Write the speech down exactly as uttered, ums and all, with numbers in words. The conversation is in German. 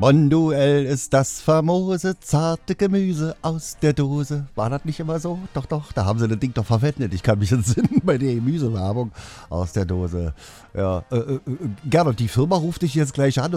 Bonduell ist das famose, zarte Gemüse aus der Dose. War das nicht immer so? Doch, doch, da haben sie das Ding doch verwendet. Ich kann mich entsinnen bei der Gemüsewerbung aus der Dose. Ja, äh, äh, Gernot, die Firma ruft dich jetzt gleich an.